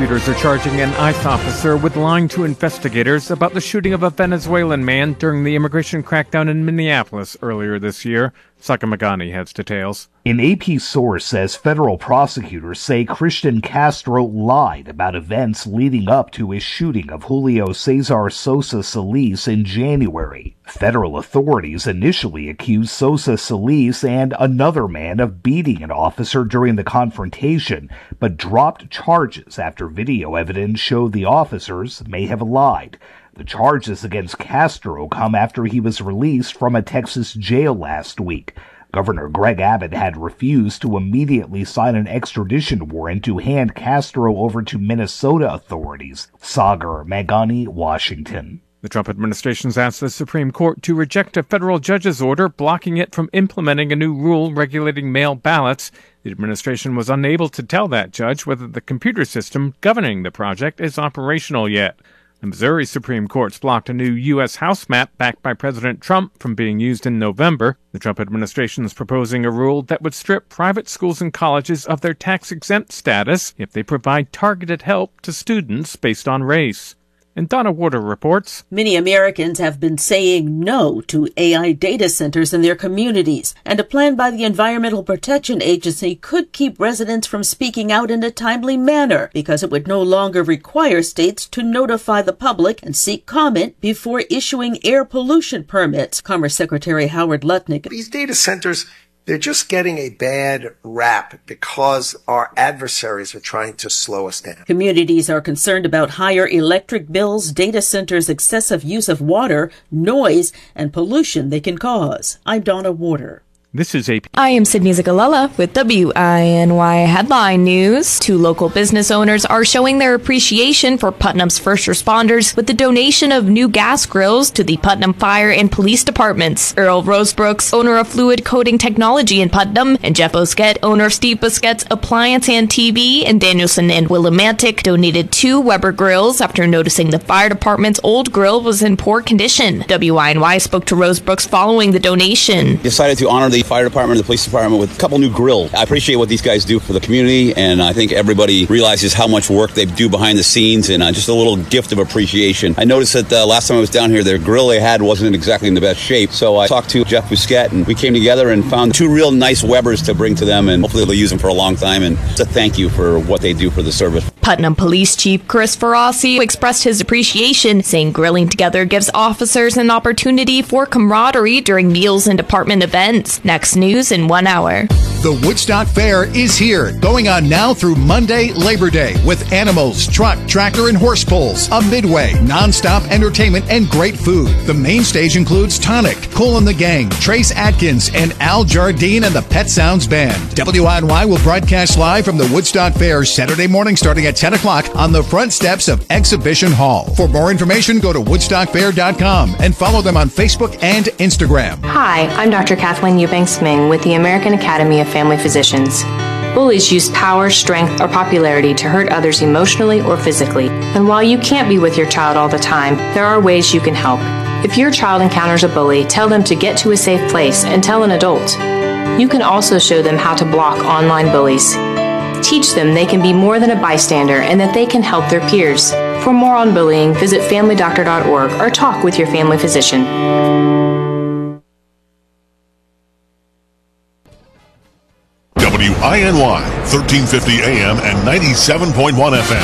prosecutors are charging an ICE officer with lying to investigators about the shooting of a Venezuelan man during the immigration crackdown in Minneapolis earlier this year. Saka Magani has details. An AP source says federal prosecutors say Christian Castro lied about events leading up to his shooting of Julio Cesar Sosa Solis in January. Federal authorities initially accused Sosa Solis and another man of beating an officer during the confrontation, but dropped charges after video evidence showed the officers may have lied. The charges against Castro come after he was released from a Texas jail last week. Governor Greg Abbott had refused to immediately sign an extradition warrant to hand Castro over to Minnesota authorities. Sagar Magani, Washington. The Trump administration's asked the Supreme Court to reject a federal judge's order blocking it from implementing a new rule regulating mail ballots. The administration was unable to tell that judge whether the computer system governing the project is operational yet. The Missouri Supreme Court's blocked a new U.S. House map backed by President Trump from being used in November. The Trump administration is proposing a rule that would strip private schools and colleges of their tax-exempt status if they provide targeted help to students based on race. And Donna Warder reports. Many Americans have been saying no to AI data centers in their communities, and a plan by the Environmental Protection Agency could keep residents from speaking out in a timely manner because it would no longer require states to notify the public and seek comment before issuing air pollution permits. Commerce Secretary Howard Lutnick. These data centers, they're just getting a bad rap because our adversaries are trying to slow us down. Communities are concerned about higher electric bills, data centers' excessive use of water, noise, and pollution they can cause. I'm Donna Warder. This is AP. I am Sydney Zagalella with WINY Headline News. 2 local business owners are showing their appreciation for Putnam's first responders with the donation of new gas grills to the Putnam Fire and Police Departments. Earl Rosebrooks, owner of Fluid Coating Technology in Putnam, and Jeff Bosquet, owner of Steve Bosquet's Appliance and TV in Danielson and Willimantic, donated 2 Weber grills after noticing the fire department's old grill was in poor condition. WINY spoke to Rosebrooks following the donation. Decided to honor the fire department and the police department with a couple new grills. I appreciate what these guys do for the community, and I think everybody realizes how much work they do behind the scenes, and just a little gift of appreciation. I noticed that last time I was down here, their grill they had wasn't exactly in the best shape, so I talked to Jeff Bousquet, and we came together and found 2 real nice Webers to bring to them, and hopefully they'll use them for a long time, and it's a thank you for what they do for the service. Putnam Police Chief Chris Ferrasi expressed his appreciation, saying grilling together gives officers an opportunity for camaraderie during meals and department events. Next news in 1 hour. The Woodstock Fair is here, going on now through Monday, Labor Day, with animals, truck, tractor, and horse pulls, a midway, non-stop entertainment, and great food. The main stage includes Tonic, Cole and the Gang, Trace Atkins, and Al Jardine and the Pet Sounds Band. WINY will broadcast live from the Woodstock Fair Saturday morning starting at 10 o'clock on the front steps of Exhibition Hall. For more information, go to woodstockfair.com and follow them on Facebook and Instagram. Hi, I'm Dr. Kathleen Eubanks-Ming with the American Academy of Family Physicians. Bullies use power, strength, or popularity to hurt others emotionally or physically. And while you can't be with your child all the time, there are ways you can help. If your child encounters a bully, tell them to get to a safe place and tell an adult. You can also show them how to block online bullies. Teach them they can be more than a bystander and that they can help their peers. For more on bullying, visit familydoctor.org or talk with your family physician. WINY, 1350 AM and 97.1 FM.